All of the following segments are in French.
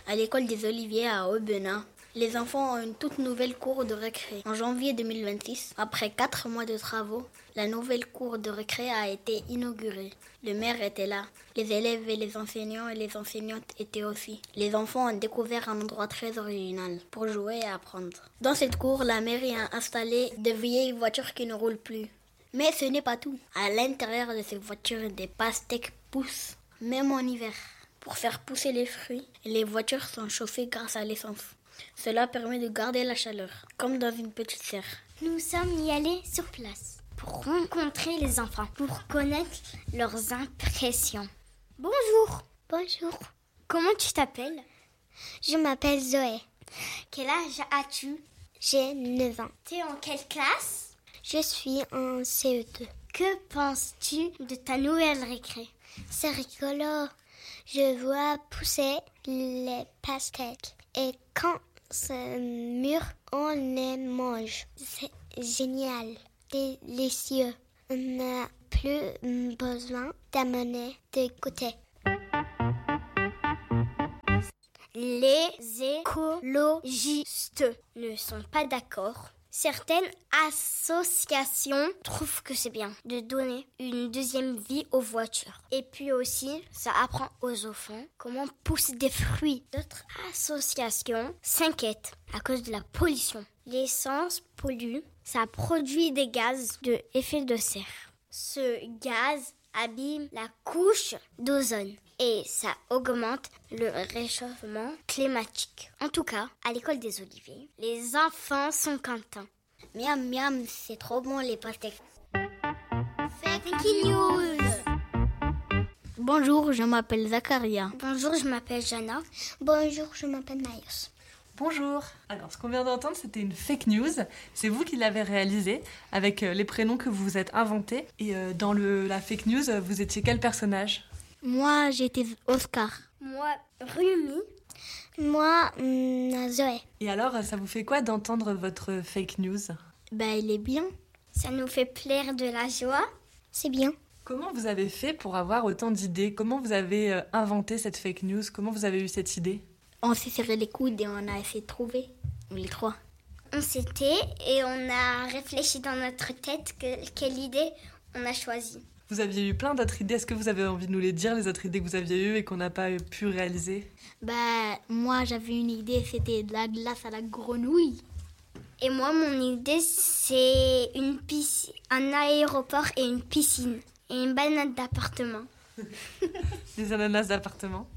À l'école des Oliviers à Aubenas, les enfants ont une toute nouvelle cour de récré. En janvier 2026, après 4 mois de travaux, la nouvelle cour de récré a été inaugurée. Le maire était là. Les élèves et les enseignants et les enseignantes étaient aussi. Les enfants ont découvert un endroit très original pour jouer et apprendre. Dans cette cour, la mairie a installé de vieilles voitures qui ne roulent plus. Mais ce n'est pas tout. À l'intérieur de ces voitures, des pastèques poussent, même en hiver. Pour faire pousser les fruits, les voitures sont chauffées grâce à l'essence. Cela permet de garder la chaleur, comme dans une petite serre. Nous sommes y allés sur place pour rencontrer les enfants, pour connaître leurs impressions. Bonjour. Bonjour. Comment tu t'appelles? Je m'appelle Zoé. Quel âge as-tu? J'ai 9 ans. T'es en quelle classe? Je suis en CE2. Que penses-tu de ta nouvelle récré? C'est rigolo. Je vois pousser les pastèques. Et quand c'est mûr, on les mange. C'est génial, délicieux. On n'a plus besoin d'amener de goûter. Les écologistes ne sont pas d'accord. Certaines associations trouvent que c'est bien de donner une deuxième vie aux voitures. Et puis aussi, ça apprend aux enfants comment pousser des fruits. D'autres associations s'inquiètent à cause de la pollution. L'essence pollue, ça produit des gaz de effet de serre. Ce gaz abîme la couche d'ozone et ça augmente le réchauffement climatique. En tout cas, à l'école des Oliviers, les enfants sont contents. Miam miam, c'est trop bon les pastèques. Fake news. Bonjour, je m'appelle Zakaria. Bonjour, je m'appelle Jana. Bonjour, je m'appelle Mayos. Bonjour. Alors, ce qu'on vient d'entendre, c'était une fake news. C'est vous qui l'avez réalisée avec les prénoms que vous vous êtes inventés. Et dans la fake news, vous étiez quel personnage? Moi, j'étais Oscar. Moi, Rumi. Moi, Zoé. Et alors, ça vous fait quoi d'entendre votre fake news? Il est bien. Ça nous fait plaire de la joie. C'est bien. Comment vous avez fait pour avoir autant d'idées? Comment vous avez inventé cette fake news? Comment vous avez eu cette idée? On s'est serré les coudes et on a essayé de trouver, les trois. On s'était et on a réfléchi dans notre tête quelle idée on a choisie. Vous aviez eu plein d'autres idées. Est-ce que vous avez envie de nous les dire, les autres idées que vous aviez eues et qu'on n'a pas pu réaliser? Moi, j'avais une idée, c'était de la glace à la grenouille. Et moi, mon idée, c'est une piscine, un aéroport et une piscine. Et une banane d'appartement. Des ananas d'appartement.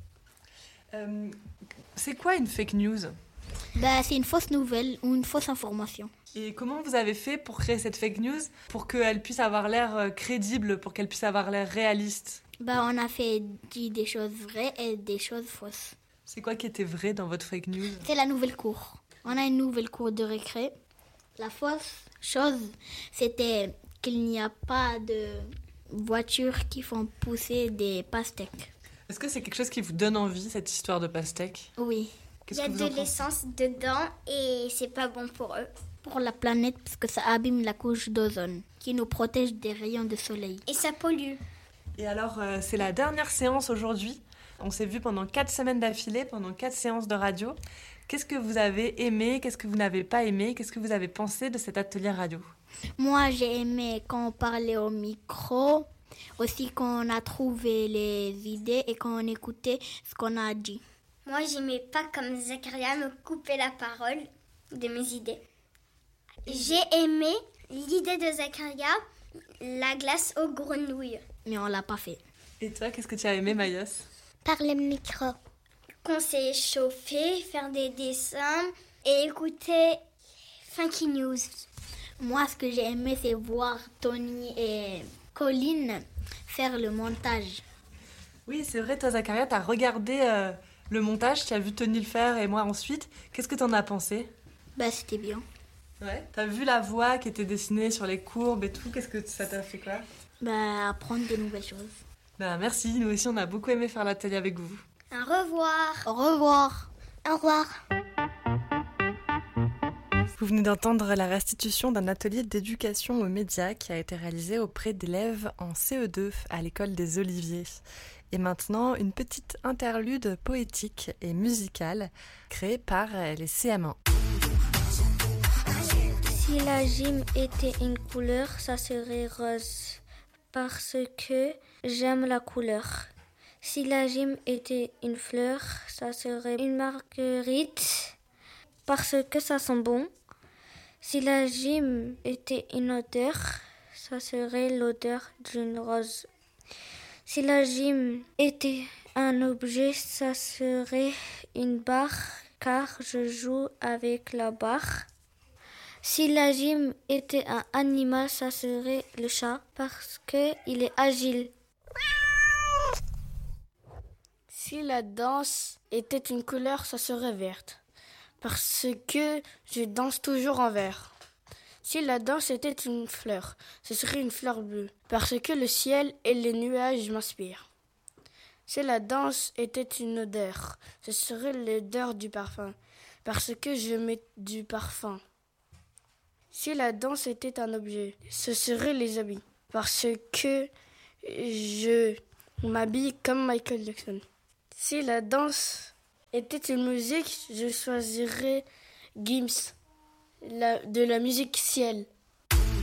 C'est quoi une fake news? C'est une fausse nouvelle ou une fausse information. Et comment vous avez fait pour créer cette fake news pour qu'elle puisse avoir l'air crédible, pour qu'elle puisse avoir l'air réaliste? On a dit des choses vraies et des choses fausses. C'est quoi qui était vrai dans votre fake news? C'est la nouvelle cour. On a une nouvelle cour de récré. La fausse chose, c'était qu'il n'y a pas de voitures qui font pousser des pastèques. Est-ce que c'est quelque chose qui vous donne envie, cette histoire de pastèques? Oui. Il y a de l'essence dedans et c'est pas bon pour eux. Pour la planète, parce que ça abîme la couche d'ozone, qui nous protège des rayons de soleil. Et ça pollue. Et alors, c'est la dernière séance aujourd'hui. On s'est vu pendant 4 semaines d'affilée, pendant 4 séances de radio. Qu'est-ce que vous avez aimé? Qu'est-ce que vous n'avez pas aimé? Qu'est-ce que vous avez pensé de cet atelier radio? Moi, j'ai aimé quand on parlait au micro, aussi quand on a trouvé les idées et quand on écoutait ce qu'on a dit. Moi, j'aimais pas comme Zakaria me couper la parole de mes idées. J'ai aimé l'idée de Zakaria, la glace aux grenouilles. Mais on l'a pas fait. Et toi, qu'est-ce que tu as aimé, Mayos? Par le micro. Qu'on s'est chauffé, faire des dessins et écouter Funky News. Moi, ce que j'ai aimé, c'est voir Tony et Colline faire le montage. Oui, c'est vrai, toi, Zakaria, t'as regardé le montage, tu as vu Tony le faire et moi ensuite. Qu'est-ce que t'en as pensé? C'était bien. Ouais. T'as vu la voix qui était dessinée sur les courbes et tout. Qu'est-ce que ça t'a fait quoi? Apprendre des nouvelles choses. Merci, nous aussi on a beaucoup aimé faire l'atelier avec vous. Au revoir. Au revoir. Au revoir. Vous venez d'entendre la restitution d'un atelier d'éducation aux médias qui a été réalisé auprès d'élèves en CE2 à l'école des Oliviers. Et maintenant, une petite interlude poétique et musicale créée par les CM1. Si la gym était une couleur, ça serait rose, parce que j'aime la couleur. Si la gym était une fleur, ça serait une marguerite, parce que ça sent bon. Si la gym était une odeur, ça serait l'odeur d'une rose. Si la gym était un objet, ça serait une barre, car je joue avec la barre. Si la gym était un animal, ça serait le chat, parce qu'il est agile. Si la danse était une couleur, ça serait verte, parce que je danse toujours en vert. Si la danse était une fleur, ce serait une fleur bleue, parce que le ciel et les nuages m'inspirent. Si la danse était une odeur, ce serait l'odeur du parfum, parce que je mets du parfum. Si la danse était un objet, ce serait les habits, parce que je m'habille comme Michael Jackson. Si la danse était une musique, je choisirais Gims, de la musique ciel,